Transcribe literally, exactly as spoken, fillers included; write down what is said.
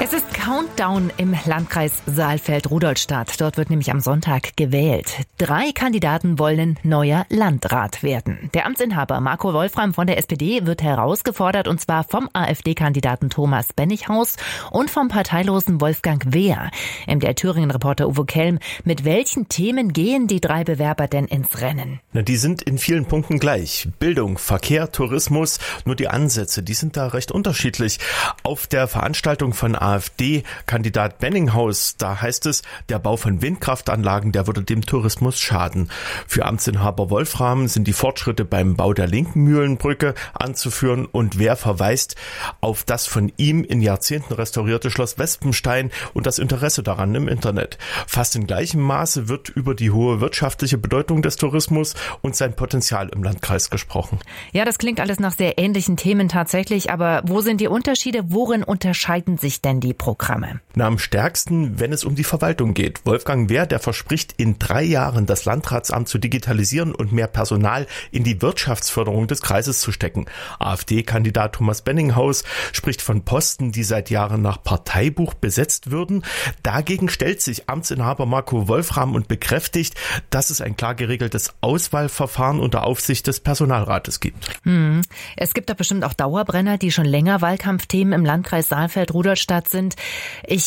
Es ist Countdown im Landkreis Saalfeld-Rudolstadt. Dort wird nämlich am Sonntag gewählt. Drei Kandidaten wollen neuer Landrat werden. Der Amtsinhaber Marco Wolfram von der S P D wird herausgefordert, und zwar vom AfD-Kandidaten Thomas Bennighaus und vom parteilosen Wolfgang Wehr. M D R-Thüringen-Reporter Uwe Kelm, mit welchen Themen gehen die drei Bewerber denn ins Rennen? Na, die sind in vielen Punkten gleich. Bildung, Verkehr, Tourismus, nur die Ansätze, die sind da recht unterschiedlich. Auf der Veranstaltung von AfD-Kandidat Bennighaus, da heißt es, der Bau von Windkraftanlagen, der würde dem Tourismus schaden. Für Amtsinhaber Wolfram sind die Fortschritte beim Bau der linken Mühlenbrücke anzuführen, und Wehr verweist auf das von ihm in Jahrzehnten restaurierte Schloss Wespenstein und das Interesse daran im Internet. Fast in gleichem Maße wird über die hohe wirtschaftliche Bedeutung des Tourismus und sein Potenzial im Landkreis gesprochen. Ja, das klingt alles nach sehr ähnlichen Themen tatsächlich, aber wo sind die Unterschiede? Worin unterscheiden sich denn die Programme? Na, am stärksten, wenn es um die Verwaltung geht. Wolfgang Wehr, der verspricht, in drei Jahren das Landratsamt zu digitalisieren und mehr Personal in die Wirtschaftsförderung des Kreises zu stecken. AfD-Kandidat Thomas Bennighaus spricht von Posten, die seit Jahren nach Parteibuch besetzt würden. Dagegen stellt sich Amtsinhaber Marco Wolfram und bekräftigt, dass es ein klar geregeltes Auswahlverfahren unter Aufsicht des Personalrates gibt. Hm. Es gibt da bestimmt auch Dauerbrenner, die schon länger Wahlkampfthemen im Landkreis Saalfeld-Rudolstadt sind. Ich